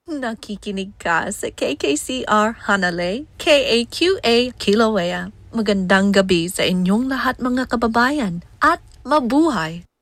Nakikinig ka sa KKCR Hanalei, KAQA Kilauea. Magandang gabi sa inyong lahat mga kababayan at mabuhay!